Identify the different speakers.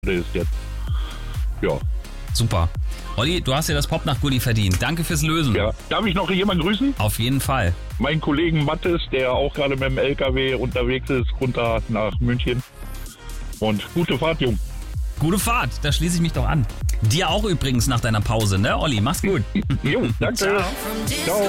Speaker 1: ist jetzt. Ja.
Speaker 2: Super. Olli, du hast ja das Popnacht-Gulli verdient. Danke fürs Lösen.
Speaker 1: Ja. Darf ich noch jemanden grüßen?
Speaker 2: Auf jeden Fall.
Speaker 1: Meinen Kollegen Mattes, der auch gerade mit dem LKW unterwegs ist, runter nach München. Und gute Fahrt, Jungs.
Speaker 2: Gute Fahrt, da schließe ich mich doch an. Dir auch übrigens nach deiner Pause, ne, Olli? Mach's gut.
Speaker 1: Jo, danke. Ciao.